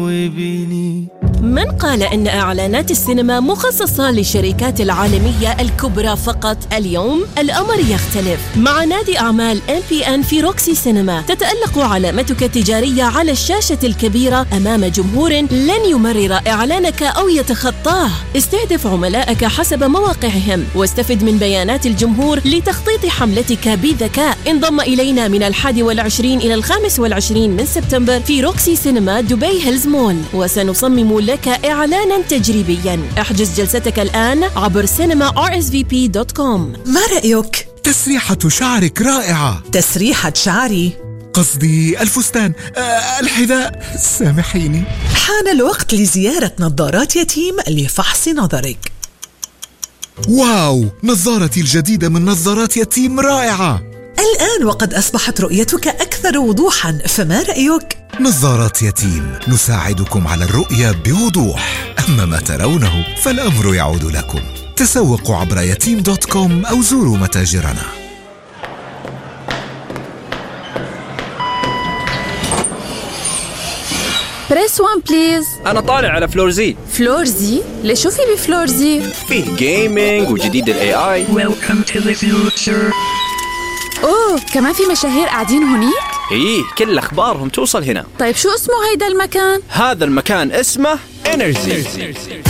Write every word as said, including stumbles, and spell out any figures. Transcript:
من قال إن إعلانات السينما مخصصة للشركات العالمية الكبرى فقط؟ اليوم الأمر يختلف. مع نادي أعمال إم بي إن في روكسي سينما تتألق علامتك التجارية على الشاشة الكبيرة أمام جمهور لن يمرر إعلانك أو يتخطاه. استهدف عملائك حسب مواقعهم واستفد من بيانات الجمهور لتخطيط حملتك بذكاء. انضم إلينا من الحادي والعشرين إلى الخامس والعشرين من سبتمبر في روكسي سينما دبي هيلز مول، وسنصمم لك إعلاناً تجريبياً. احجز جلستك الآن عبر سينما آر إس في بي دوت كوم. ما رأيك؟ تسريحة شعرك رائعة. تسريحة شعري؟ قصدي الفستان، أه الحذاء، سامحيني. حان الوقت لزيارة نظارات يتيم لفحص نظرك. واو، نظارتي الجديدة من نظارات يتيم رائعة. الآن وقد أصبحت رؤيتك أكثر وضوحاً، فما رأيك؟ نظارات يتيم، نساعدكم على الرؤية بوضوح. أما ما ترونه فالأمر يعود لكم. تسوقوا عبر يتيم دوت كوم أو زوروا متاجرنا. بريس وان بليز. أنا طالع على فلور زي. فلور زي؟ ليش شو في بفلور زي؟ فيه جيمينج وجديد ال إيه آي. Welcome to the future. أوه، كمان في مشاهير قاعدين هونيك؟ إيه، كل أخبارهم توصل هنا. طيب شو اسمه هيدا المكان؟ هذا المكان اسمه إنرجي.